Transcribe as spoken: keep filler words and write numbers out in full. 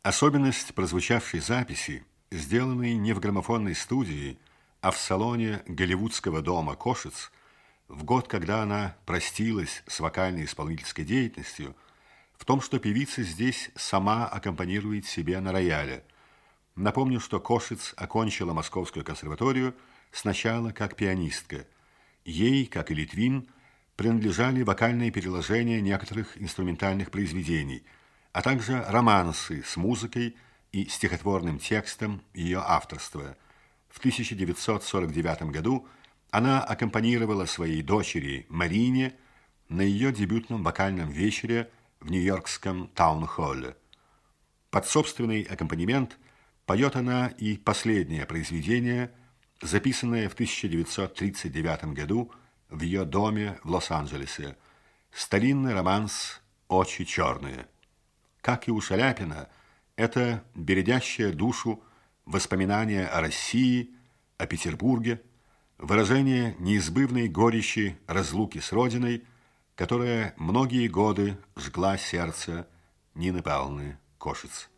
Особенность прозвучавшей записи, сделанной не в граммофонной студии, а в салоне голливудского дома «Кошиц», в год, когда она простилась с вокально-исполнительской деятельностью, в том, что певица здесь сама аккомпанирует себе на рояле. Напомню, что Кошиц окончила Московскую консерваторию сначала как пианистка. Ей, как и Литвин, принадлежали вокальные переложения некоторых инструментальных произведений, а также романсы с музыкой и стихотворным текстом ее авторства. В тысяча девятьсот сорок девятом году она аккомпанировала своей дочери Марине на ее дебютном вокальном вечере в нью-йоркском Таун-холле. Под собственный аккомпанемент поет она и последнее произведение, записанное в тысяча девятьсот тридцать девятом году в ее доме в Лос-Анджелесе, старинный романс «Очи черные». Как и у Шаляпина, это бередящее душу воспоминание о России, о Петербурге, выражение неизбывной горечи разлуки с родиной, которая многие годы жгла сердце Нины Павловны Кошиц.